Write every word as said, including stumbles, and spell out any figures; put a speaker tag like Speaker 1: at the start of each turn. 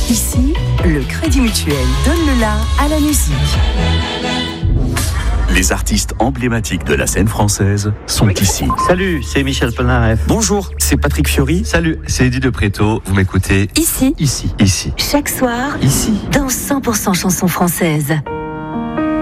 Speaker 1: Ici, le Crédit Mutuel donne le la à la musique.
Speaker 2: Les artistes emblématiques de la scène française sont oui. ici.
Speaker 3: Salut, c'est Michel Polnareff.
Speaker 4: Bonjour, c'est Patrick Fiori.
Speaker 5: Salut, c'est Eddie de Préto. Vous m'écoutez
Speaker 1: ici,
Speaker 4: ici,
Speaker 5: ici,
Speaker 1: chaque soir,
Speaker 4: ici,
Speaker 1: dans cent pour cent chansons françaises.